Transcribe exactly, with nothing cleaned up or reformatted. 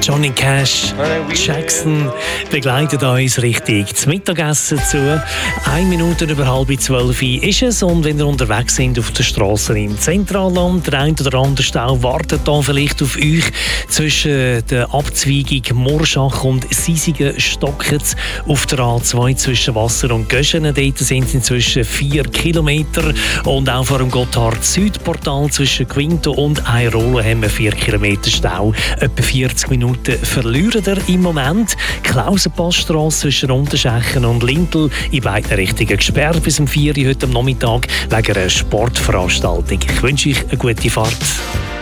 Johnny Cash, Jackson begleitet uns richtig zum Mittagessen zu. Eine Minute über halb zwölf ist es, und wenn ihr unterwegs sind auf der Straße im Zentralland, der ein oder andere Stau wartet da vielleicht auf euch. Zwischen der Abzweigung Morschach und Sisigen stocken auf der A zwei zwischen Wasser und Göschenen. Dort sind es inzwischen vier Kilometer. Und auch vor dem Gotthard-Südportal zwischen Quinto und Airolo haben wir vier Kilometer Stau. Etwa vierzig Minuten verlieren wir im Moment. Klausenpassstrasse zwischen Unterschächen und Lintel in beiden Richtungen gesperrt bis um vier Uhr heute am Nachmittag wegen einer Sportveranstaltung. Ich wünsche euch eine gute Fahrt.